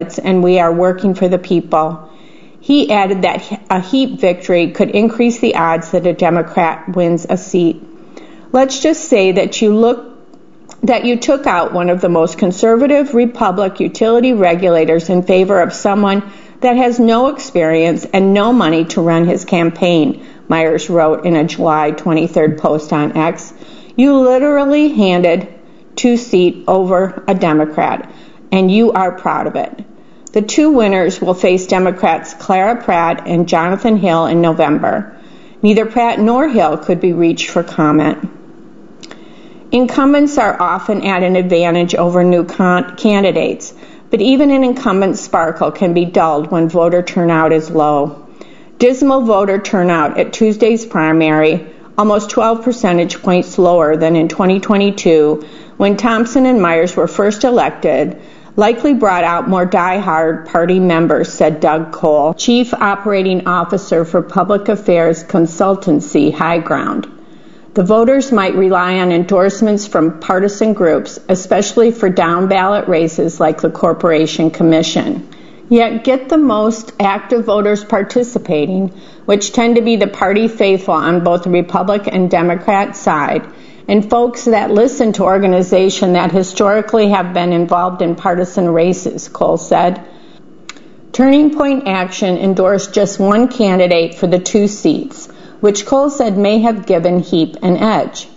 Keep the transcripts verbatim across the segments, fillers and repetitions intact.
and we are working for the people. He added that a Heap victory could increase the odds that a Democrat wins a seat. Let's just say that you look that you took out one of the most conservative Republican utility regulators in favor of someone that has no experience and no money to run his campaign, Myers wrote in a July twenty-third post on X. You literally handed two seats over a Democrat, and you are proud of it. The two winners will face Democrats Clara Pratt and Jonathan Hill in November. Neither Pratt nor Hill could be reached for comment. Incumbents are often at an advantage over new con- candidates, but even an incumbent's sparkle can be dulled when voter turnout is low. Dismal voter turnout at Tuesday's primary, almost twelve percentage points lower than in twenty twenty-two, when Thompson and Myers were first elected, likely brought out more die-hard party members, said Doug Cole, Chief Operating Officer for Public Affairs Consultancy High Ground. The voters might rely on endorsements from partisan groups, especially for down-ballot races like the Corporation Commission. Yet get the most active voters participating, which tend to be the party faithful on both the Republican and Democrat side, and folks that listen to organizations that historically have been involved in partisan races, Cole said. Turning Point Action endorsed just one candidate for the two seats, which Cole said may have given Heap an edge.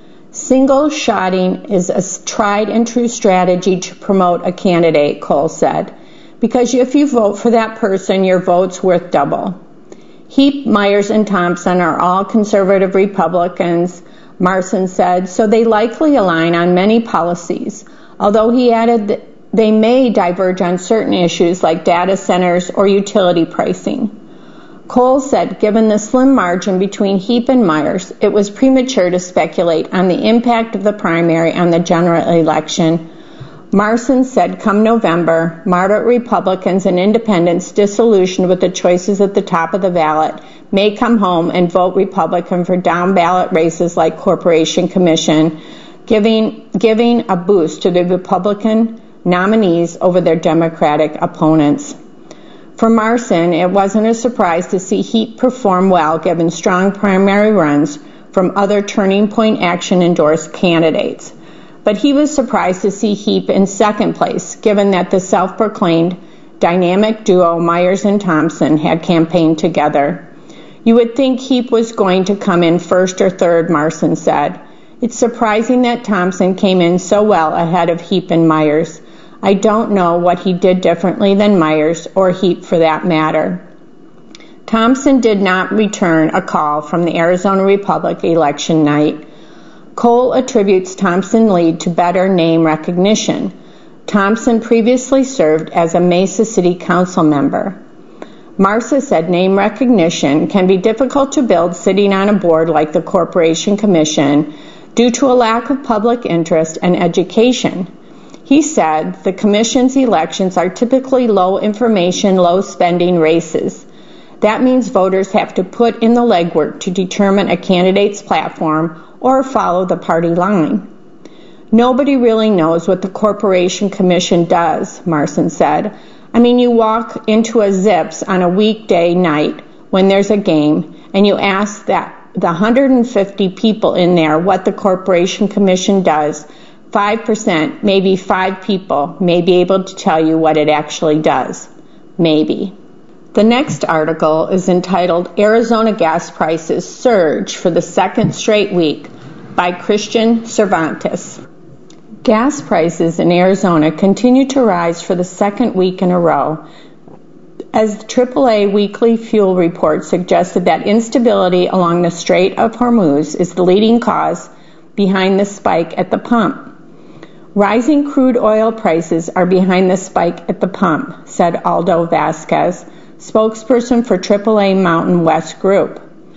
Single shotting is a tried and true strategy to promote a candidate, Cole said, because if you vote for that person, your vote's worth double. Heap, Myers, and Thompson are all conservative Republicans, Marson said, so they likely align on many policies, although he added that they may diverge on certain issues like data centers or utility pricing. Cole said given the slim margin between Heap and Myers, it was premature to speculate on the impact of the primary on the general election. Marson said come November, moderate Republicans and independents disillusioned with the choices at the top of the ballot may come home and vote Republican for down-ballot races like Corporation Commission, giving, giving a boost to the Republican nominees over their Democratic opponents. For Marson, it wasn't a surprise to see Heap perform well given strong primary runs from other Turning Point Action endorsed candidates. But he was surprised to see Heap in second place, given that the self-proclaimed dynamic duo Myers and Thompson had campaigned together. You would think Heap was going to come in first or third, Marson said. It's surprising that Thompson came in so well ahead of Heap and Myers. I don't know what he did differently than Myers, or Heap for that matter. Thompson did not return a call from the Arizona Republic election night. Cole attributes Thompson's lead to better name recognition. Thompson previously served as a Mesa City Council member. Marsa said name recognition can be difficult to build sitting on a board like the Corporation Commission due to a lack of public interest and education. He said the Commission's elections are typically low information, low spending races. That means voters have to put in the legwork to determine a candidate's platform or follow the party line. Nobody really knows what the Corporation Commission does, Marson said. I mean, you walk into a Zips on a weekday night when there's a game, and you ask that the one hundred fifty people in there what the Corporation Commission does. five percent, maybe five people, may be able to tell you what it actually does. Maybe. The next article is entitled Arizona Gas Prices Surge for the Second Straight Week by Christian Cervantes. Gas prices in Arizona continue to rise for the second week in a row, as the triple A weekly fuel report suggested that instability along the Strait of Hormuz is the leading cause behind the spike at the pump. Rising crude oil prices are behind the spike at the pump, said Aldo Vasquez, spokesperson for triple A Mountain West Group.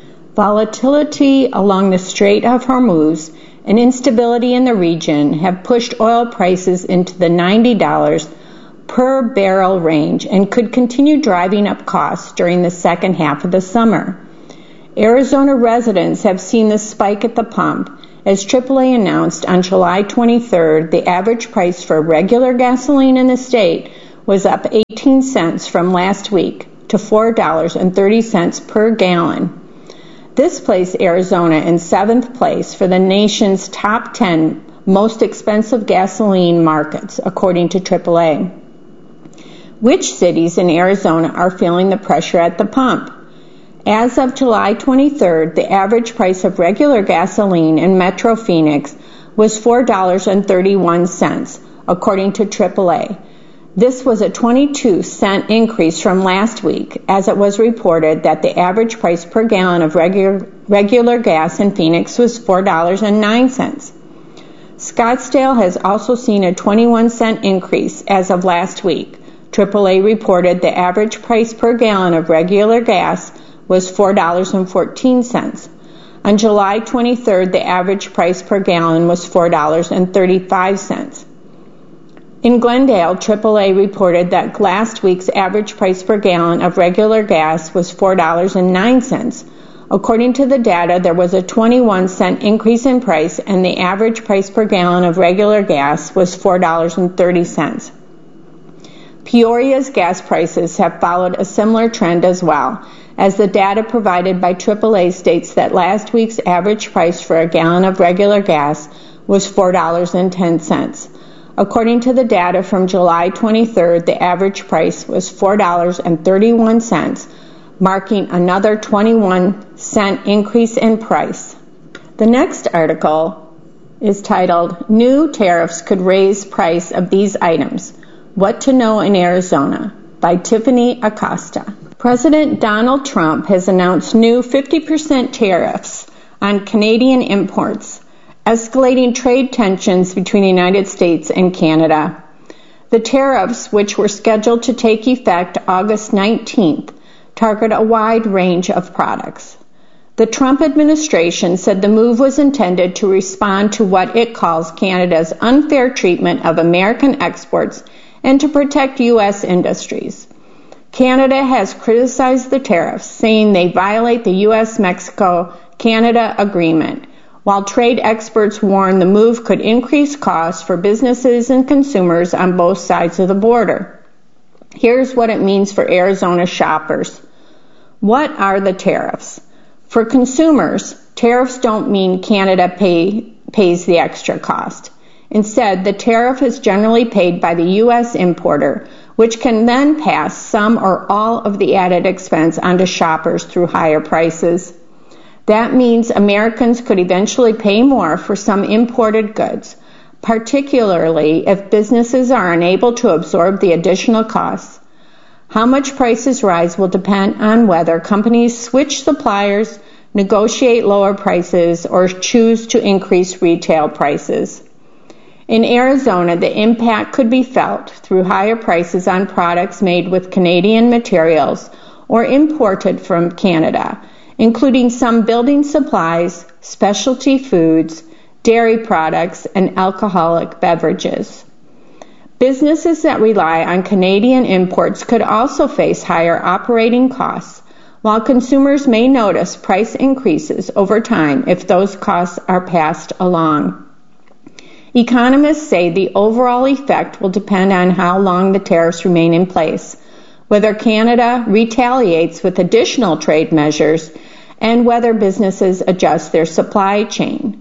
Volatility along the Strait of Hormuz and instability in the region have pushed oil prices into the ninety dollars per barrel range and could continue driving up costs during the second half of the summer. Arizona residents have seen the spike at the pump as triple A announced on July twenty-third the average price for regular gasoline in the state was up eighteen cents from last week to four dollars and thirty cents per gallon. This placed Arizona in seventh place for the nation's top ten most expensive gasoline markets, according to triple A. Which cities in Arizona are feeling the pressure at the pump? As of July twenty-third, the average price of regular gasoline in Metro Phoenix was four dollars and thirty-one cents, according to triple A. This was a twenty-two cent increase from last week, as it was reported that the average price per gallon of regular, regular gas in Phoenix was four dollars and nine cents. Scottsdale has also seen a twenty-one cent increase as of last week. triple A reported the average price per gallon of regular gas was four dollars and fourteen cents. On July twenty-third, the average price per gallon was four dollars and thirty-five cents. In Glendale, triple A reported that last week's average price per gallon of regular gas was four dollars and nine cents. According to the data, there was a twenty-one cent increase in price, and the average price per gallon of regular gas was four dollars and thirty cents. Peoria's gas prices have followed a similar trend as well, as the data provided by triple A states that last week's average price for a gallon of regular gas was four dollars and ten cents. According to the data from July twenty-third, the average price was four dollars and thirty-one cents, marking another twenty-one cent increase in price. The next article is titled, New Tariffs Could Raise Price of These Items. What to Know in Arizona, by Tiffany Acosta. President Donald Trump has announced new fifty percent tariffs on Canadian imports, escalating trade tensions between the United States and Canada. The tariffs, which were scheduled to take effect August nineteenth, target a wide range of products. The Trump administration said the move was intended to respond to what it calls Canada's unfair treatment of American exports and to protect U S industries. Canada has criticized the tariffs, saying they violate the U S Mexico Canada agreement, while trade experts warn the move could increase costs for businesses and consumers on both sides of the border. Here's what it means for Arizona shoppers. What are the tariffs? For consumers, tariffs don't mean Canada pay, pays the extra cost. Instead, the tariff is generally paid by the U S importer, which can then pass some or all of the added expense onto shoppers through higher prices. That means Americans could eventually pay more for some imported goods, particularly if businesses are unable to absorb the additional costs. How much prices rise will depend on whether companies switch suppliers, negotiate lower prices, or choose to increase retail prices. In Arizona, the impact could be felt through higher prices on products made with Canadian materials or imported from Canada, including some building supplies, specialty foods, dairy products, and alcoholic beverages. Businesses that rely on Canadian imports could also face higher operating costs, while consumers may notice price increases over time if those costs are passed along. Economists say the overall effect will depend on how long the tariffs remain in place, whether Canada retaliates with additional trade measures, and whether businesses adjust their supply chain.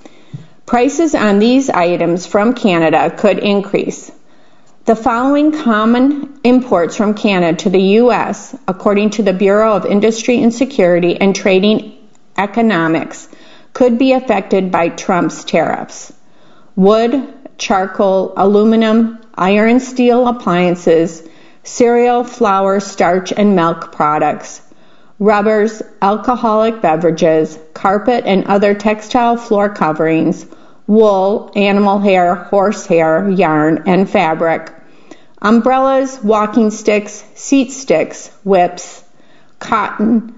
Prices on these items from Canada could increase. The following common imports from Canada to the U S, according to the Bureau of Industry and Security and Trading Economics, could be affected by Trump's tariffs. Wood, charcoal, aluminum, iron and steel appliances, cereal, flour, starch, and milk products, rubbers, alcoholic beverages, carpet and other textile floor coverings, wool, animal hair, horse hair, yarn, and fabric, umbrellas, walking sticks, seat sticks, whips, cotton,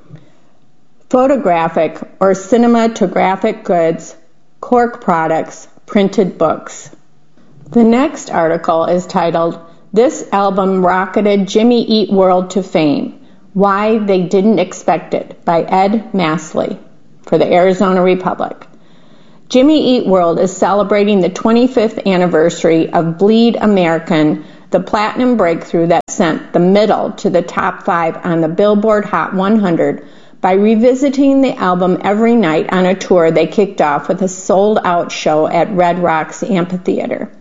photographic or cinematographic goods, cork products, printed books. The next article is titled, This Album Rocketed Jimmy Eat World to Fame. Why They Didn't Expect It, by Ed Masley, for the Arizona Republic. Jimmy Eat World is celebrating the twenty-fifth anniversary of Bleed American, the platinum breakthrough that sent the Middle to the top five on the Billboard Hot one hundred by revisiting the album every night on a tour they kicked off with a sold-out show at Red Rocks Amphitheater.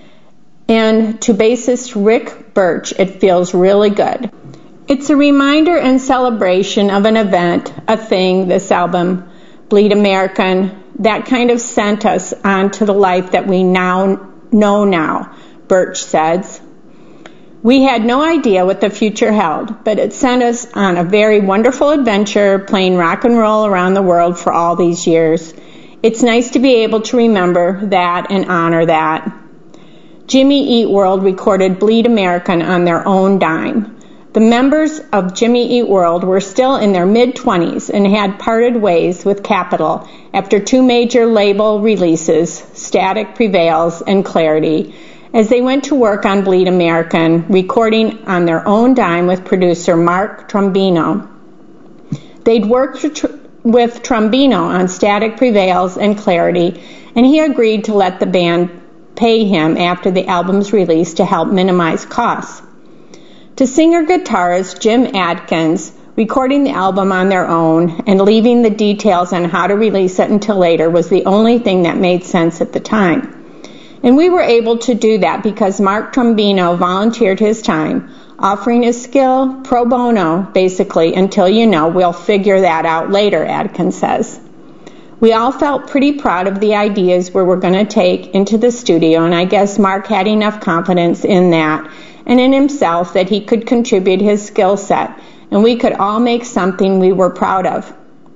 And to bassist Rick Birch, it feels really good. It's a reminder and celebration of an event, a thing, this album, Bleed American, that kind of sent us on to the life that we now know now, Birch says. We had no idea what the future held, but it sent us on a very wonderful adventure playing rock and roll around the world for all these years. It's nice to be able to remember that and honor that. Jimmy Eat World recorded Bleed American on their own dime. The members of Jimmy Eat World were still in their mid-twenties and had parted ways with Capitol after two major label releases, Static Prevails and Clarity, as they went to work on Bleed American, recording on their own dime with producer Mark Trombino. They'd worked with Trombino on Static Prevails and Clarity, and he agreed to let the band pay him after the album's release to help minimize costs. To singer-guitarist Jim Adkins, recording the album on their own and leaving the details on how to release it until later was the only thing that made sense at the time. And we were able to do that because Mark Trombino volunteered his time, offering his skill pro bono, basically, until you know we'll figure that out later, Adkins says. We all felt pretty proud of the ideas we were going to take into the studio, and I guess Mark had enough confidence in that and in himself that he could contribute his skill set, and we could all make something we were proud of.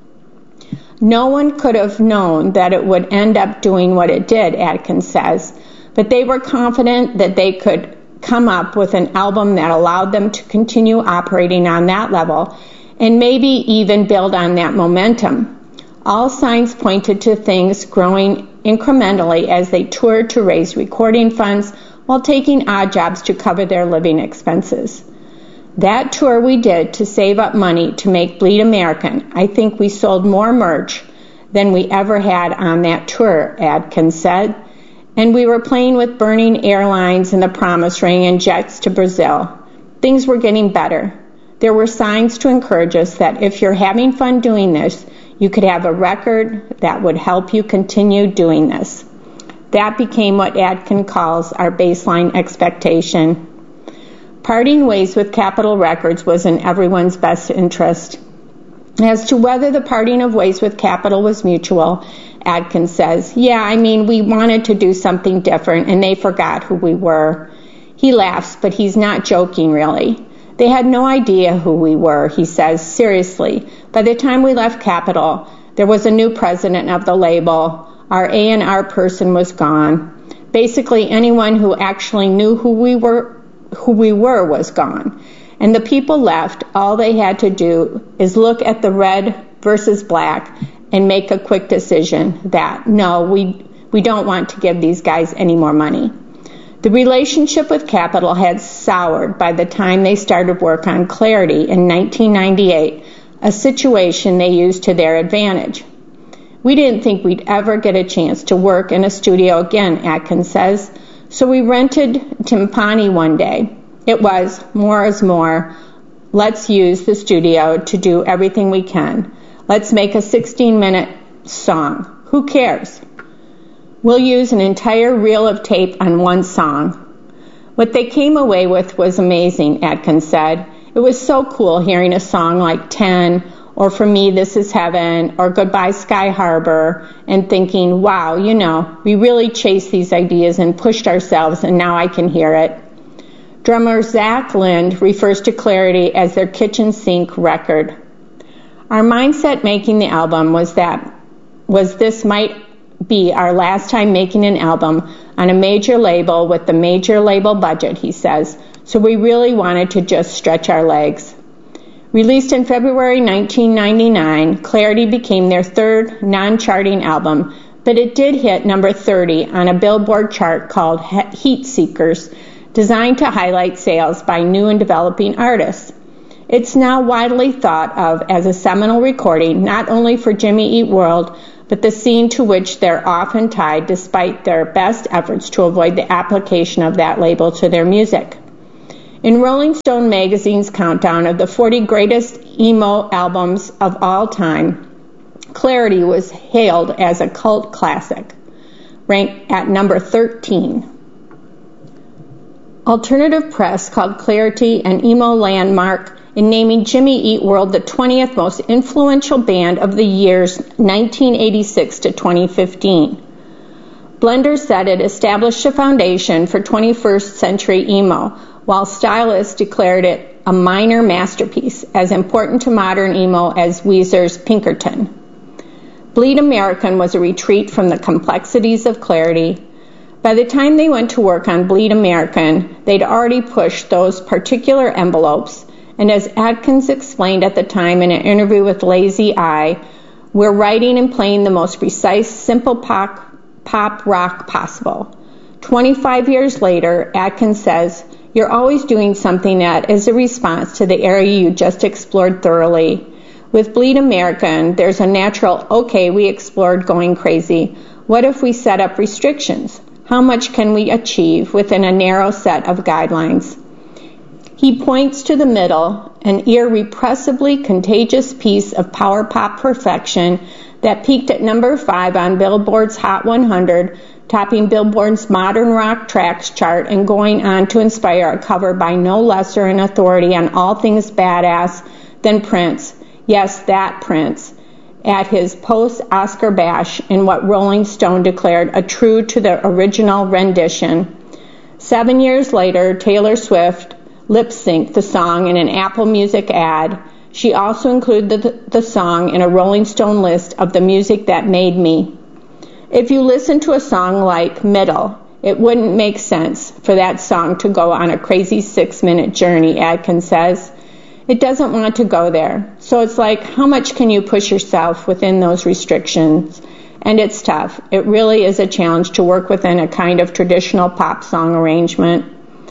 No one could have known that it would end up doing what it did, Adkins says, but they were confident that they could come up with an album that allowed them to continue operating on that level and maybe even build on that momentum. All signs pointed to things growing incrementally as they toured to raise recording funds while taking odd jobs to cover their living expenses. That tour we did to save up money to make Bleed American, I think we sold more merch than we ever had on that tour, Adkins said. And we were playing with Burning Airlines and the Promise Ring and jets to Brazil. Things were getting better. There were signs to encourage us that if you're having fun doing this, you could have a record that would help you continue doing this. That became what Adkins calls our baseline expectation. Parting ways with Capitol Records was in everyone's best interest. As to whether the parting of ways with Capitol was mutual, Adkins says, yeah, I mean, we wanted to do something different, and they forgot who we were. He laughs, but he's not joking, really. They had no idea who we were, he says, seriously. By the time we left Capitol, there was a new president of the label. Our A and R person was gone. Basically, anyone who actually knew who we were who we were was gone. And the people left, all they had to do is look at the red versus black and make a quick decision that, no, we we don't want to give these guys any more money. The relationship with Capitol had soured by the time they started work on Clarity in nineteen ninety-eight, a situation they used to their advantage. We didn't think we'd ever get a chance to work in a studio again, Adkins says, so we rented Timpani one day. It was more is more. Let's use the studio to do everything we can. Let's make a sixteen-minute song. Who cares? We'll use an entire reel of tape on one song. What they came away with was amazing, Adkins said. It was so cool hearing a song like ten, or For Me, This Is Heaven, or Goodbye Sky Harbor, and thinking, wow, you know, we really chased these ideas and pushed ourselves, and now I can hear it. Drummer Zach Lind refers to Clarity as their kitchen sink record. Our mindset making the album was that was this might be our last time making an album on a major label with the major label budget, he says, so we really wanted to just stretch our legs. Released in February nineteen ninety-nine, Clarity became their third non-charting album, but it did hit number thirty on a Billboard chart called Heat Seekers, designed to highlight sales by new and developing artists. It's now widely thought of as a seminal recording, not only for Jimmy Eat World, but the scene to which they're often tied despite their best efforts to avoid the application of that label to their music. In Rolling Stone magazine's countdown of the forty greatest emo albums of all time, Clarity was hailed as a cult classic, ranked at number thirteen. Alternative press called Clarity an emo landmark in naming Jimmy Eat World the twentieth most influential band of the years nineteen eighty-six to twenty fifteen. Blender said it established a foundation for twenty-first century emo, while stylists declared it a minor masterpiece, as important to modern emo as Weezer's Pinkerton. Bleed American was a retreat from the complexities of Clarity. By the time they went to work on Bleed American, they'd already pushed those particular envelopes, and as Adkins explained at the time in an interview with Lazy Eye, we're writing and playing the most precise, simple pop, pop rock possible. twenty-five years later, Adkins says, you're always doing something that is a response to the area you just explored thoroughly. With Bleed American, there's a natural, okay, we explored going crazy. What if we set up restrictions? How much can we achieve within a narrow set of guidelines? He points to the middle, an irrepressibly contagious piece of power pop perfection that peaked at number five on Billboard's Hot one hundred, topping Billboard's Modern Rock Tracks chart and going on to inspire a cover by no lesser an authority on all things badass than Prince. Yes, that Prince, at his post-Oscar bash in what Rolling Stone declared a true to the original rendition. Seven years later, Taylor Swift lip-synced the song in an Apple Music ad. She also included the, the song in a Rolling Stone list of the music that made me. If you listen to a song like Middle, it wouldn't make sense for that song to go on a crazy six-minute journey, Adkins says. It doesn't want to go there. So it's like, how much can you push yourself within those restrictions? And it's tough. It really is a challenge to work within a kind of traditional pop song arrangement.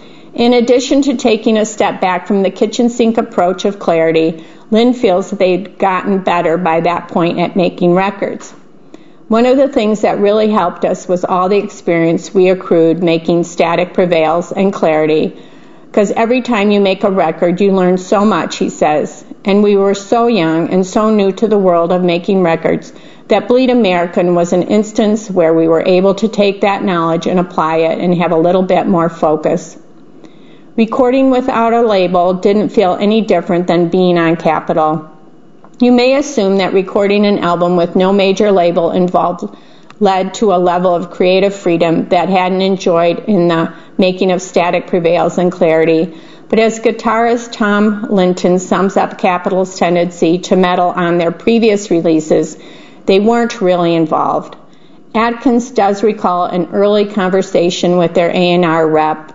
In addition to taking a step back from the kitchen sink approach of Clarity, Lynn feels that they'd gotten better by that point at making records. One of the things that really helped us was all the experience we accrued making Static Prevails and Clarity, because every time you make a record, you learn so much, he says. And we were so young and so new to the world of making records that Bleed American was an instance where we were able to take that knowledge and apply it and have a little bit more focus. Recording without a label didn't feel any different than being on Capitol. You may assume that recording an album with no major label involved led to a level of creative freedom that hadn't enjoyed in the making of Static Prevails and Clarity. But as guitarist Tom Linton sums up Capitol's tendency to meddle on their previous releases, they weren't really involved. Adkins does recall an early conversation with their A and R rep.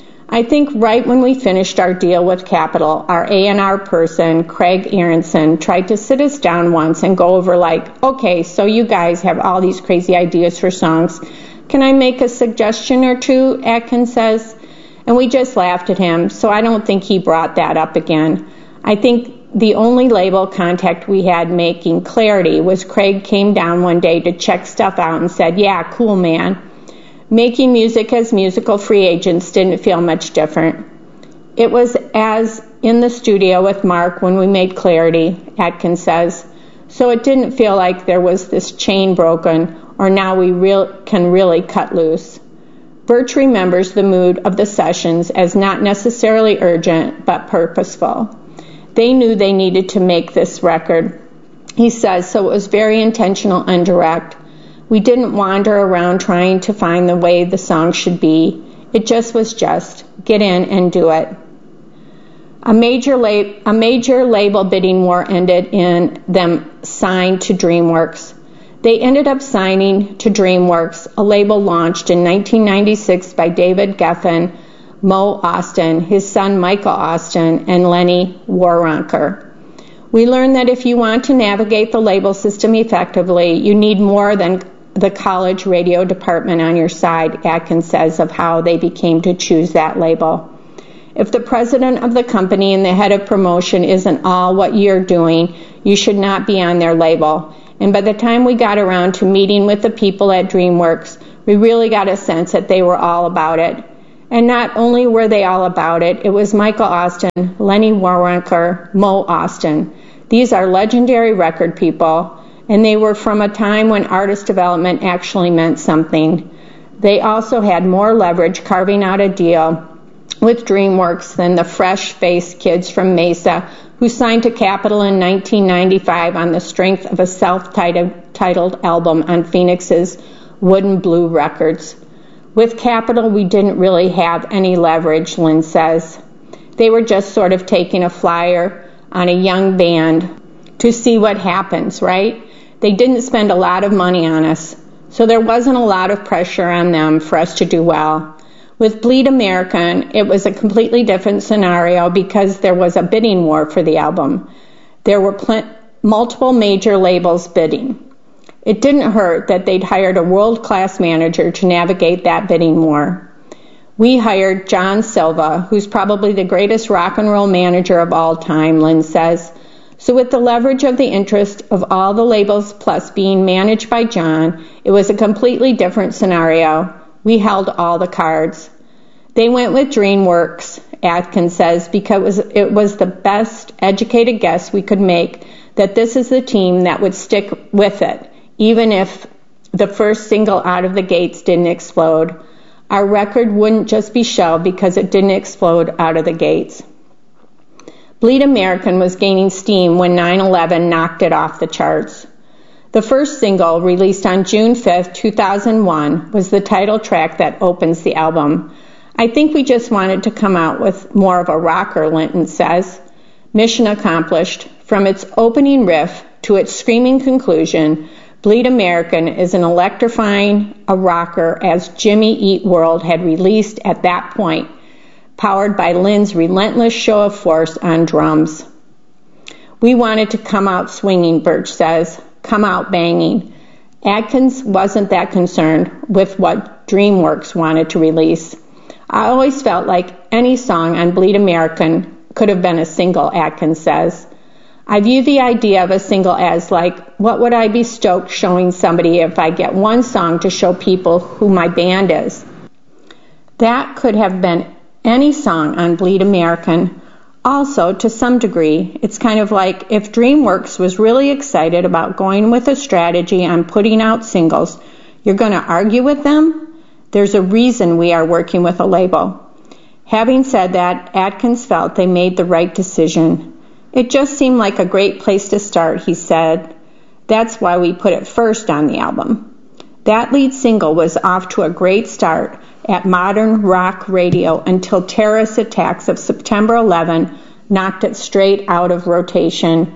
I think right when we finished our deal with Capitol, our A and R person, Craig Aronson, tried to sit us down once and go over like, okay, so you guys have all these crazy ideas for songs. Can I make a suggestion or two? Adkins says. And we just laughed at him, so I don't think he brought that up again. I think the only label contact we had making Clarity was Craig came down one day to check stuff out and said, yeah, cool, man. Making music as musical free agents didn't feel much different. It was as in the studio with Mark when we made Clarity, Adkins says, so it didn't feel like there was this chain broken or now we real, can really cut loose. Birch remembers the mood of the sessions as not necessarily urgent but purposeful. They knew they needed to make this record, he says, so it was very intentional and direct. We didn't wander around trying to find the way the song should be. It just was just, get in and do it. A major, lab- a major label bidding war ended in them signed to DreamWorks. They ended up signing to DreamWorks, a label launched in nineteen ninety-six by David Geffen, Mo Ostin, his son Michael Ostin, and Lenny Waronker. We learned that if you want to navigate the label system effectively, you need more than the college radio department on your side, Adkins says of how they became to choose that label. If the president of the company and the head of promotion isn't all what you're doing, you should not be on their label. And by the time we got around to meeting with the people at DreamWorks, we really got a sense that they were all about it. And not only were they all about it, it was Michael Ostin, Lenny Waronker, Mo Ostin. These are legendary record people, and they were from a time when artist development actually meant something. They also had more leverage carving out a deal with DreamWorks than the fresh-faced kids from Mesa who signed to Capitol in nineteen ninety-five on the strength of a self-titled album on Phoenix's Wooden Blue Records. With Capitol, we didn't really have any leverage, Lynn says. They were just sort of taking a flyer on a young band to see what happens, right? They didn't spend a lot of money on us, so there wasn't a lot of pressure on them for us to do well. With Bleed American, it was a completely different scenario because there was a bidding war for the album. There were pl- multiple major labels bidding. It didn't hurt that they'd hired a world-class manager to navigate that bidding war. We hired John Silva, who's probably the greatest rock and roll manager of all time, Lynn says. So with the leverage of the interest of all the labels plus being managed by John, it was a completely different scenario. We held all the cards. They went with DreamWorks, Atkins says, because it was the best educated guess we could make that this is the team that would stick with it, even if the first single out of the gates didn't explode. Our record wouldn't just be shelved because it didn't explode out of the gates. Bleed American was gaining steam when nine eleven knocked it off the charts. The first single, released on June fifth, two thousand one, was the title track that opens the album. I think we just wanted to come out with more of a rocker, Linton says. Mission accomplished. From its opening riff to its screaming conclusion, Bleed American is an electrifying a rocker as Jimmy Eat World had released at that point, powered by Lynn's relentless show of force on drums. We wanted to come out swinging, Birch says, come out banging. Atkins wasn't that concerned with what DreamWorks wanted to release. I always felt like any song on Bleed American could have been a single, Atkins says. I view the idea of a single as like, what would I be stoked showing somebody if I get one song to show people who my band is? That could have been any song on Bleed American. Also, to some degree, it's kind of like if DreamWorks was really excited about going with a strategy on putting out singles, you're going to argue with them? There's a reason we are working with a label. Having said that, Atkins felt they made the right decision. It just seemed like a great place to start, he said. That's why we put it first on the album. That lead single was off to a great start at modern rock radio until terrorist attacks of September eleventh knocked it straight out of rotation.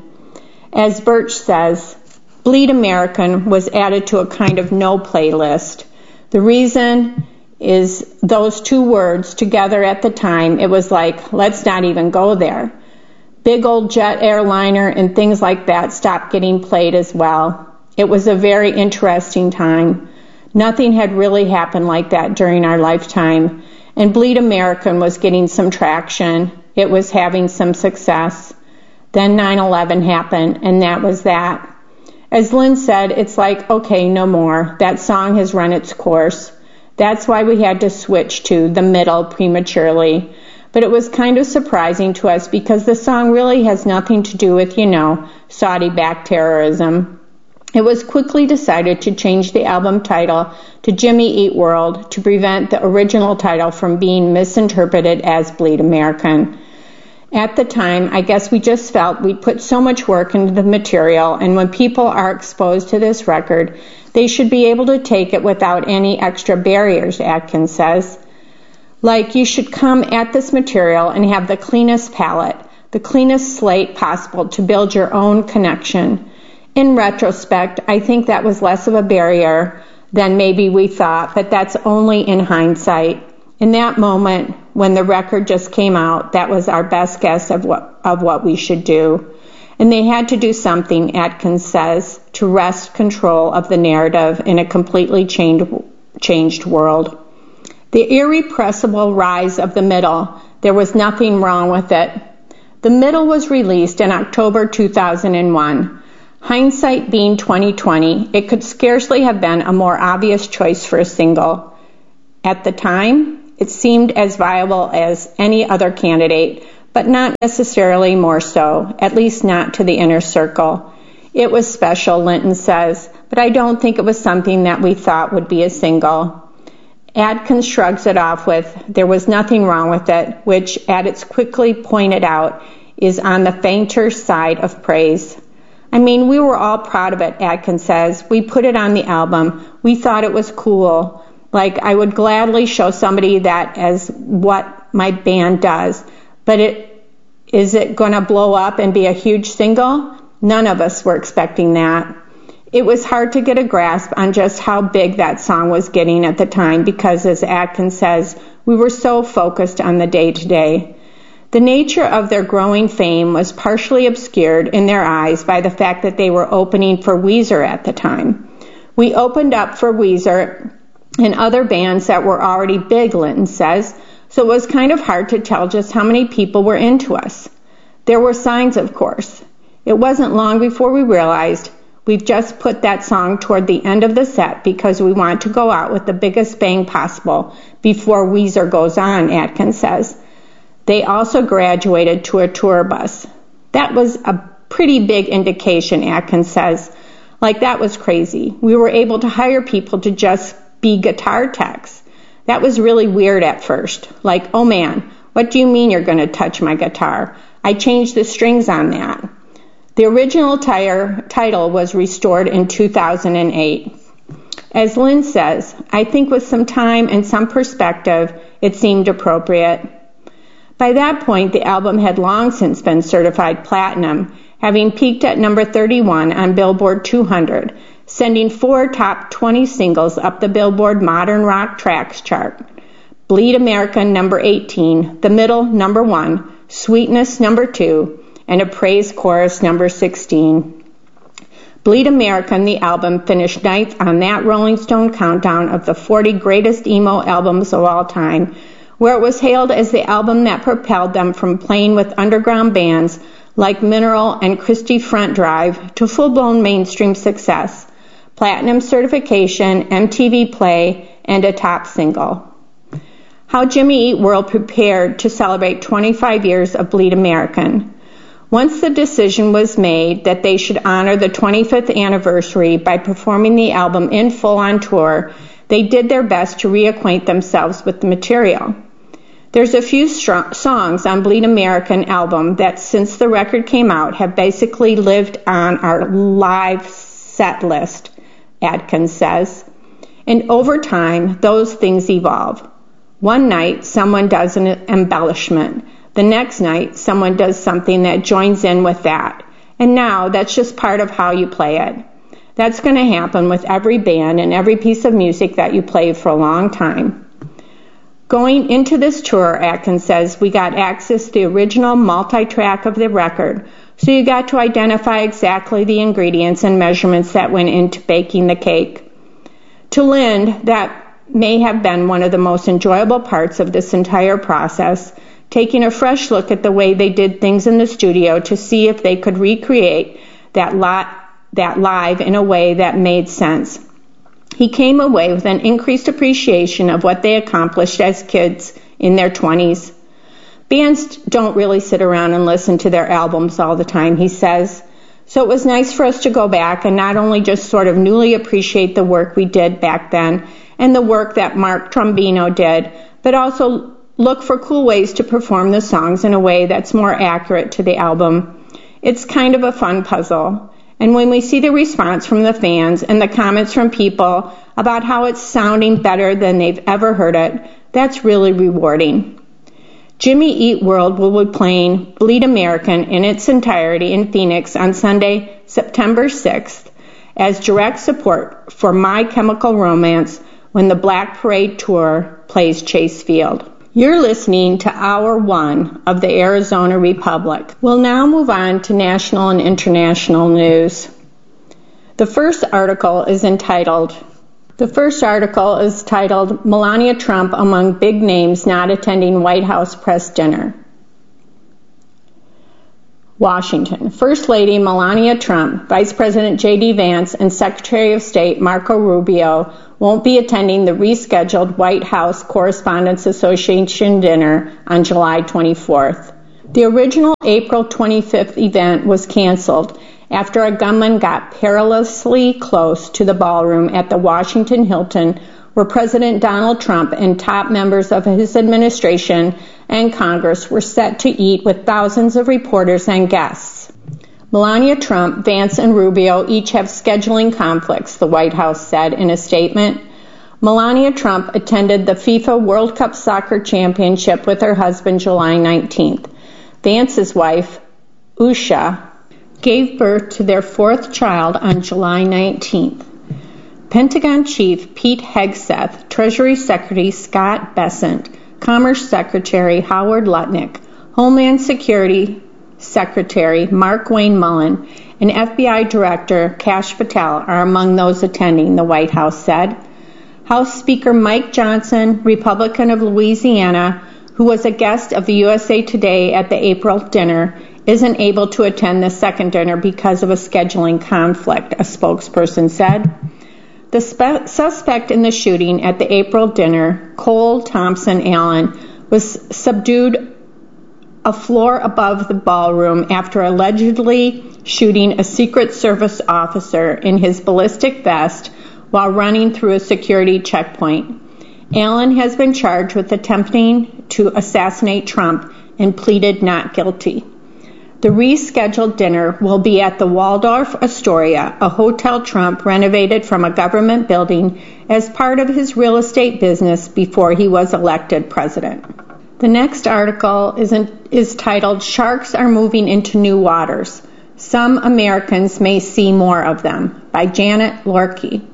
As Birch says, Bleed American was added to a kind of no playlist. The reason is those two words together at the time, it was like, let's not even go there. Big old jet airliner and things like that stopped getting played as well. It was a very interesting time. Nothing had really happened like that during our lifetime, and Bleed American was getting some traction. It was having some success. Then nine eleven happened, and that was that. As Lynn said, it's like, okay, no more. That song has run its course. That's why we had to switch to The Middle prematurely. But it was kind of surprising to us because the song really has nothing to do with, you know, Saudi-backed terrorism. It was quickly decided to change the album title to Jimmy Eat World to prevent the original title from being misinterpreted as Bleed American. At the time, I guess we just felt we'd put so much work into the material, and when people are exposed to this record, they should be able to take it without any extra barriers, Atkins says. Like, you should come at this material and have the cleanest palette, the cleanest slate possible to build your own connection. In retrospect, I think that was less of a barrier than maybe we thought, but that's only in hindsight. In that moment, when the record just came out, that was our best guess of what, of what we should do. And they had to do something, Atkins says, to wrest control of the narrative in a completely changed, changed world. The irrepressible rise of The Middle, there was nothing wrong with it. The Middle was released in October two thousand one. Hindsight being twenty twenty, it could scarcely have been a more obvious choice for a single. At the time, It seemed as viable as any other candidate, but not necessarily more so, at least not to the inner circle. It was special, Linton says, but I don't think it was something that we thought would be a single. Adkins shrugs it off with, there was nothing wrong with it, which, Adkins quickly pointed out, is on the fainter side of praise. I mean, we were all proud of it, Adkins says. We put it on the album. We thought it was cool. Like, I would gladly show somebody that as what my band does. But it, is it going to blow up and be a huge single? None of us were expecting that. It was hard to get a grasp on just how big that song was getting at the time because, as Adkins says, we were so focused on the day-to-day. The nature of their growing fame was partially obscured in their eyes by the fact that they were opening for Weezer at the time. We opened up for Weezer and other bands that were already big, Linton says, so it was kind of hard to tell just how many people were into us. There were signs, of course. It wasn't long before we realized we've just put that song toward the end of the set because we want to go out with the biggest bang possible before Weezer goes on, Adkins says. They also graduated to a tour bus. That was a pretty big indication, Adkins says. Like, that was crazy. We were able to hire people to just be guitar techs. That was really weird at first. Like, oh man, what do you mean you're going to touch my guitar? I changed the strings on that. The original tire, title was restored in two thousand eight. As Lynn says, I think with some time and some perspective, it seemed appropriate. By that point, the album had long since been certified platinum, having peaked at number thirty-one on Billboard two hundred, sending four top twenty singles up the Billboard Modern Rock Tracks chart. Bleed America number eighteen, The Middle number one, Sweetness number two, and a praise chorus number sixteen. Bleed America, the album, finished ninth on that Rolling Stone countdown of the forty greatest emo albums of all time, where it was hailed as the album that propelled them from playing with underground bands like Mineral and Christie Front Drive to full-blown mainstream success, platinum certification, M T V Play, and a top single. How Jimmy Eat World prepared to celebrate twenty-five years of Bleed American. Once the decision was made that they should honor the twenty-fifth anniversary by performing the album in full on tour, they did their best to reacquaint themselves with the material. There's a few str- songs on Bleed American album that since the record came out have basically lived on our live set list, Adkins says. And over time, those things evolve. One night, someone does an embellishment. The next night, someone does something that joins in with that. And now, that's just part of how you play it. That's going to happen with every band and every piece of music that you play for a long time. Going into this tour, Adkins says, we got access to the original multi-track of the record, so you got to identify exactly the ingredients and measurements that went into baking the cake. To Lynn, that may have been one of the most enjoyable parts of this entire process, taking a fresh look at the way they did things in the studio to see if they could recreate that lot, that live in a way that made sense. He came away with an increased appreciation of what they accomplished as kids in their twenties. Bands don't really sit around and listen to their albums all the time, he says. So it was nice for us to go back and not only just sort of newly appreciate the work we did back then and the work that Mark Trombino did, but also look for cool ways to perform the songs in a way that's more accurate to the album. It's kind of a fun puzzle. And when we see the response from the fans and the comments from people about how it's sounding better than they've ever heard it, that's really rewarding. Jimmy Eat World will be playing Bleed American in its entirety in Phoenix on Sunday, September sixth, as direct support for My Chemical Romance when the Black Parade Tour plays Chase Field. You're listening to Hour One of the Arizona Republic. We'll now move on to national and international news. The first article is entitled, the first article is titled, Melania Trump Among Big Names Not Attending White House Press Dinner. Washington. First Lady Melania Trump, Vice President J D Vance, and Secretary of State Marco Rubio won't be attending the rescheduled White House Correspondents Association dinner on July twenty-fourth. The original April twenty-fifth event was canceled after a gunman got perilously close to the ballroom at the Washington Hilton, where President Donald Trump and top members of his administration and Congress were set to eat with thousands of reporters and guests. Melania Trump, Vance, and Rubio each have scheduling conflicts, the White House said in a statement. Melania Trump attended the FIFA World Cup Soccer Championship with her husband July nineteenth. Vance's wife, Usha, gave birth to their fourth child on July nineteenth. Pentagon Chief Pete Hegseth, Treasury Secretary Scott Bessent, Commerce Secretary Howard Lutnick, Homeland Security Secretary Mark Wayne Mullen, and F B I Director Kash Patel are among those attending, the White House said. House Speaker Mike Johnson, Republican of Louisiana, who was a guest of the U S A Today at the April dinner, isn't able to attend the second dinner because of a scheduling conflict, a spokesperson said. The spe- suspect in the shooting at the April dinner, Cole Thompson Allen, was subdued a floor above the ballroom after allegedly shooting a Secret Service officer in his ballistic vest while running through a security checkpoint. Allen has been charged with attempting to assassinate Trump and pleaded not guilty. The rescheduled dinner will be at the Waldorf Astoria, a hotel Trump renovated from a government building as part of his real estate business before he was elected president. The next article is, in, is titled, Sharks Are Moving into New Waters. Some Americans May See More of Them, by Janet Lorkey.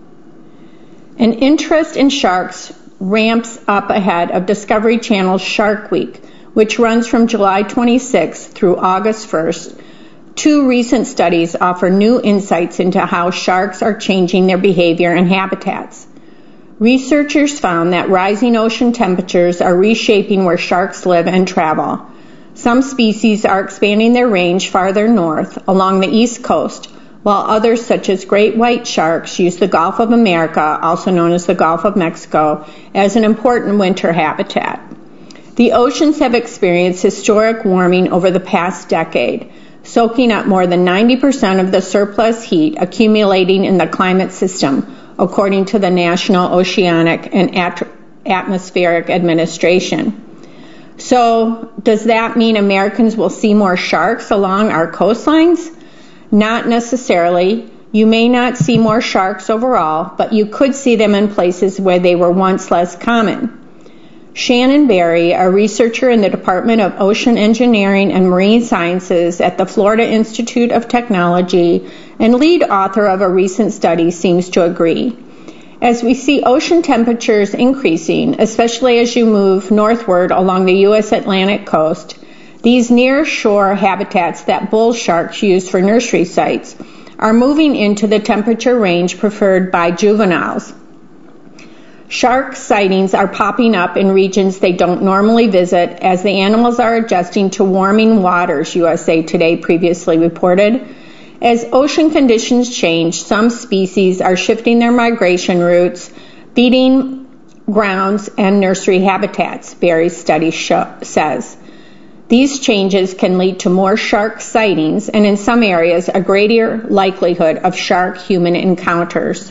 An interest in sharks ramps up ahead of Discovery Channel's Shark Week, which runs from July twenty-sixth through August first. Two recent studies offer new insights into how sharks are changing their behavior and habitats. Researchers found that rising ocean temperatures are reshaping where sharks live and travel. Some species are expanding their range farther north along the East Coast, while others, such as great white sharks, use the Gulf of America, also known as the Gulf of Mexico, as an important winter habitat. The oceans have experienced historic warming over the past decade, soaking up more than ninety percent of the surplus heat accumulating in the climate system, according to the National Oceanic and At- Atmospheric Administration. So, does that mean Americans will see more sharks along our coastlines? Not necessarily. You may not see more sharks overall, but you could see them in places where they were once less common. Shannon Berry, a researcher in the Department of Ocean Engineering and Marine Sciences at the Florida Institute of Technology and lead author of a recent study, seems to agree. As we see ocean temperatures increasing, especially as you move northward along the U S Atlantic coast, these near-shore habitats that bull sharks use for nursery sites are moving into the temperature range preferred by juveniles. Shark sightings are popping up in regions they don't normally visit as the animals are adjusting to warming waters, U S A Today previously reported. As ocean conditions change, some species are shifting their migration routes, feeding grounds, and nursery habitats, Berry's study show, says. These changes can lead to more shark sightings and, in some areas, a greater likelihood of shark-human encounters.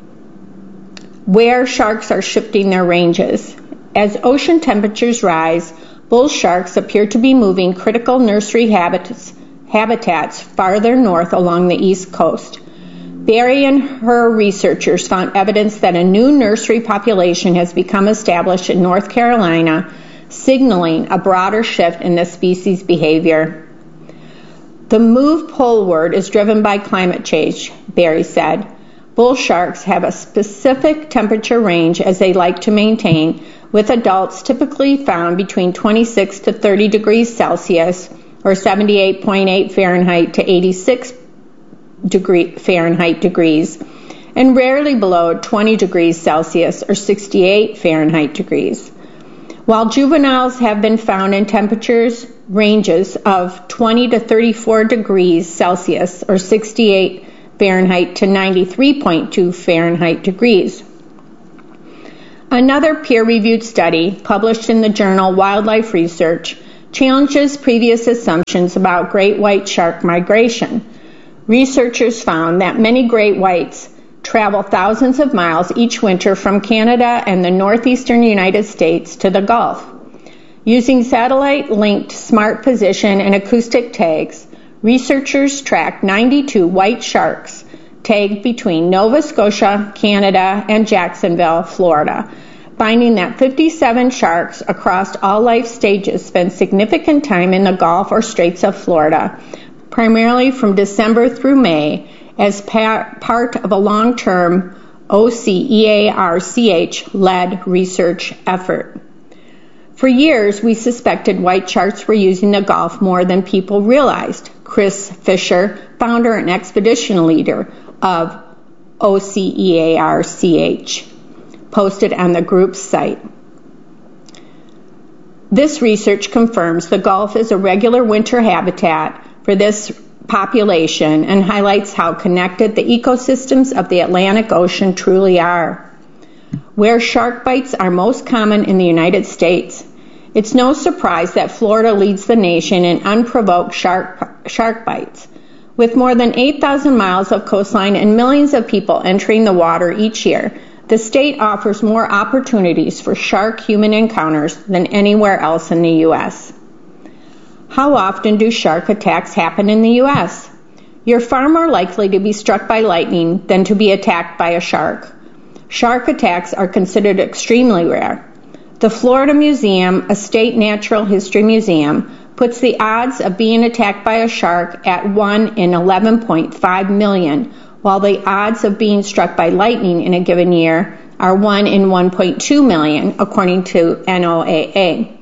Where sharks are shifting their ranges. As ocean temperatures rise, bull sharks appear to be moving critical nursery habitats, habitats farther north along the East Coast. Berry and her researchers found evidence that a new nursery population has become established in North Carolina, signaling a broader shift in the species' behavior. The move poleward is driven by climate change, Berry said. Bull sharks have a specific temperature range as they like to maintain, with adults typically found between twenty-six to thirty degrees Celsius or seventy-eight point eight Fahrenheit to eighty-six degree Fahrenheit degrees, and rarely below twenty degrees Celsius or sixty-eight Fahrenheit degrees. While juveniles have been found in temperatures ranges of twenty to thirty-four degrees Celsius or sixty-eight Fahrenheit to ninety-three point two Fahrenheit degrees. Another peer-reviewed study published in the journal Wildlife Research challenges previous assumptions about great white shark migration. Researchers found that many great whites travel thousands of miles each winter from Canada and the northeastern United States to the Gulf. Using satellite-linked smart position and acoustic tags, researchers tracked ninety-two white sharks tagged between Nova Scotia, Canada, and Jacksonville, Florida, finding that fifty-seven sharks across all life stages spend significant time in the Gulf or Straits of Florida, primarily from December through May, as pa- part of a long-term O C E A R C H-led research effort. For years, we suspected white sharks were using the Gulf more than people realized. Chris Fisher, founder and expedition leader of O C E A R C H, posted on the group's site. This research confirms the Gulf is a regular winter habitat for this population and highlights how connected the ecosystems of the Atlantic Ocean truly are. Where shark bites are most common in the United States, it's no surprise that Florida leads the nation in unprovoked shark, shark bites. With more than eight thousand miles of coastline and millions of people entering the water each year, the state offers more opportunities for shark-human encounters than anywhere else in the U S How often do shark attacks happen in the U S? You're far more likely to be struck by lightning than to be attacked by a shark. Shark attacks are considered extremely rare. The Florida Museum, a state natural history museum, puts the odds of being attacked by a shark at one in eleven point five million, while the odds of being struck by lightning in a given year are one in one point two million, according to N O A A.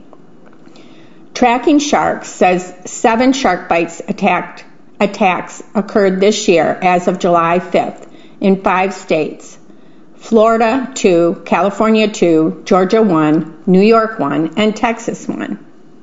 Tracking Sharks says seven shark bites attacked, attacks occurred this year as of July fifth in five states. Florida two, California two, Georgia one, New York one, and Texas one.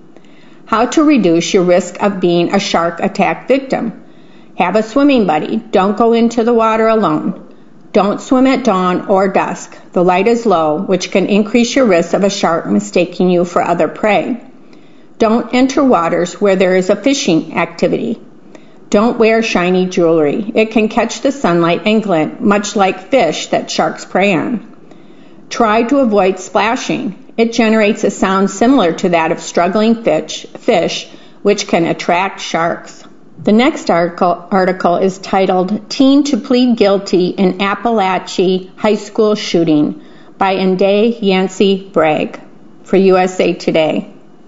How to reduce your risk of being a shark attack victim. Have a swimming buddy. Don't go into the water alone. Don't swim at dawn or dusk. The light is low, which can increase your risk of a shark mistaking you for other prey. Don't enter waters where there is a fishing activity. Don't wear shiny jewelry. It can catch the sunlight and glint, much like fish that sharks prey on. Try to avoid splashing. It generates a sound similar to that of struggling fish, fish which can attract sharks. The next article, article is titled Teen to Plead Guilty in Appalachia High School Shooting by Nday Yancey Bragg for U S A Today.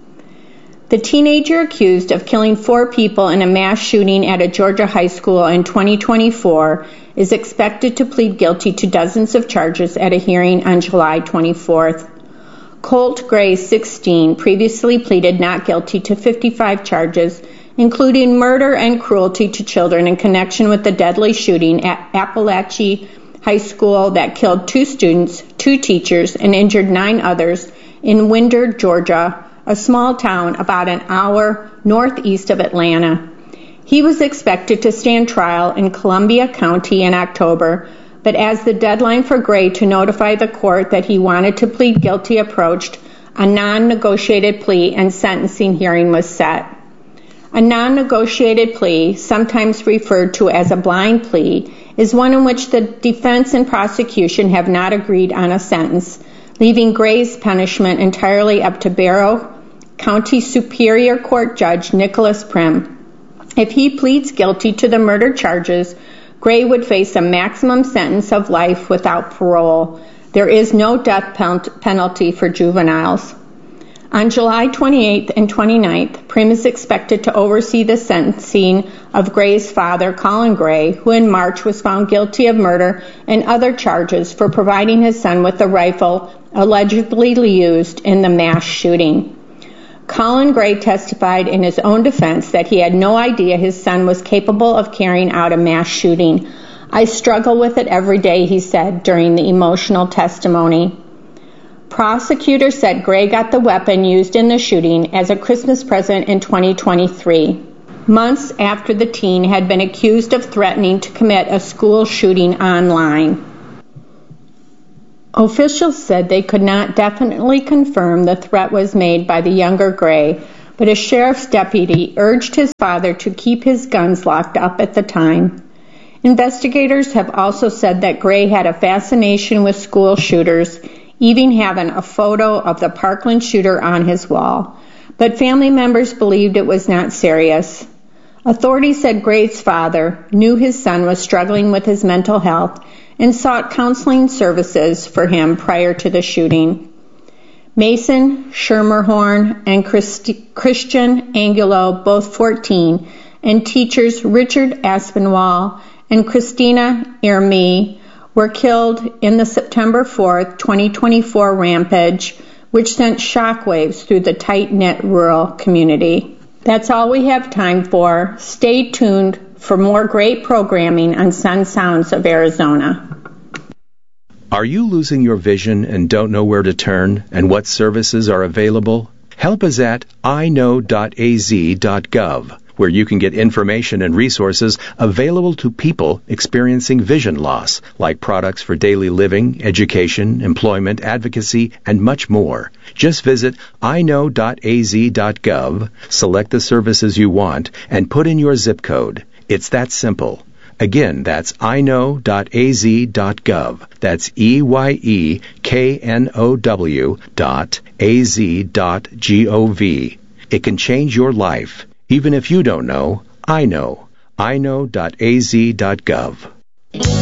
The teenager accused of killing four people in a mass shooting at a Georgia high school in twenty twenty-four is expected to plead guilty to dozens of charges at a hearing on July twenty-fourth. Colt Gray, sixteen, previously pleaded not guilty to fifty-five charges, including murder and cruelty to children in connection with the deadly shooting at Appalachia High School that killed two students, two teachers, and injured nine others in Winder, Georgia, a small town about an hour northeast of Atlanta. He was expected to stand trial in Columbia County in October, but as the deadline for Gray to notify the court that he wanted to plead guilty approached, a non-negotiated plea and sentencing hearing was set. A non-negotiated plea, sometimes referred to as a blind plea, is one in which the defense and prosecution have not agreed on a sentence, leaving Gray's punishment entirely up to Barrow County Superior Court Judge Nicholas Prim. If he pleads guilty to the murder charges, Gray would face a maximum sentence of life without parole. There is no death penalty for juveniles. On July twenty-eighth and twenty-ninth, Prim is expected to oversee the sentencing of Gray's father, Colin Gray, who in March was found guilty of murder and other charges for providing his son with the rifle allegedly used in the mass shooting. Colin Gray testified in his own defense that he had no idea his son was capable of carrying out a mass shooting. I struggle with it every day, he said during the emotional testimony. Prosecutors said Gray got the weapon used in the shooting as a Christmas present in twenty twenty-three, months after the teen had been accused of threatening to commit a school shooting online. Officials said they could not definitely confirm the threat was made by the younger Gray, but a sheriff's deputy urged his father to keep his guns locked up at the time. Investigators have also said that Gray had a fascination with school shooters, even having a photo of the Parkland shooter on his wall, but family members believed it was not serious. Authorities said Gray's father knew his son was struggling with his mental health and sought counseling services for him prior to the shooting. Mason Schermerhorn and Christi- Christian Angulo, both fourteen, and teachers Richard Aspinwall and Christina Ermey were killed in the September fourth, twenty twenty-four rampage, which sent shockwaves through the tight-knit rural community. That's all we have time for. Stay tuned for more great programming on Sun Sounds of Arizona. Are you losing your vision and don't know where to turn and what services are available? Help is at i know dot a z dot gov, where you can get information and resources available to people experiencing vision loss, like products for daily living, education, employment, advocacy, and much more. Just visit i know dot a z dot gov, select the services you want, and put in your zip code. It's that simple. Again, that's i know dot a z dot gov. That's E Y E K N O W dot A Z dot G O V. It can change your life. Even if you don't know, I know. i know dot a z dot gov.